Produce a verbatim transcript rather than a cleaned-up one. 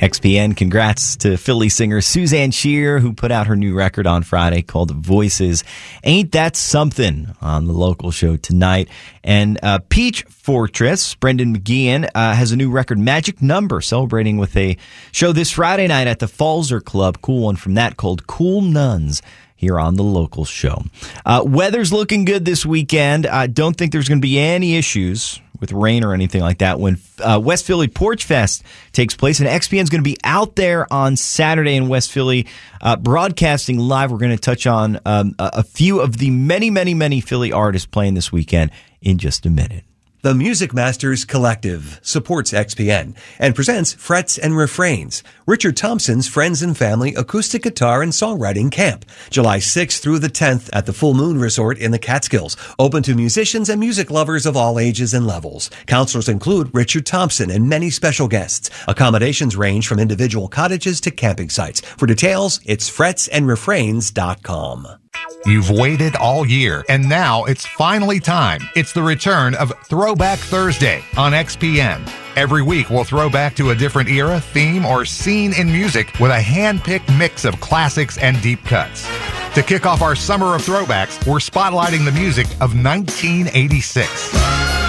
X P N, congrats to Philly singer Suzanne Shear, who put out her new record on Friday called Voices. Ain't That Something on the local show tonight. And uh, Peach Fortress, Brendan McGeehan, uh, has a new record, Magic Number, celebrating with a show this Friday night at the Falzer Club. Cool one from that called Cool Nuns here on the local show. Uh, weather's looking good this weekend. I don't think there's going to be any issues with rain or anything like that when uh, West Philly Porch Fest takes place. And X P N is going to be out there on Saturday in West Philly uh, broadcasting live. We're going to touch on um, a, a few of the many, many, many Philly artists playing this weekend in just a minute. The Music Masters Collective supports X P N and presents Frets and Refrains, Richard Thompson's Friends and Family Acoustic Guitar and Songwriting Camp, July sixth through the tenth at the Full Moon Resort in the Catskills, open to musicians and music lovers of all ages and levels. Counselors include Richard Thompson and many special guests. Accommodations range from individual cottages to camping sites. For details, it's frets and refrains dot com. You've waited all year, and now it's finally time. It's the return of Throwback Thursday on X P N. Every week, we'll throw back to a different era, theme, or scene in music with a hand-picked mix of classics and deep cuts. To kick off our summer of throwbacks, we're spotlighting the music of nineteen eighty-six.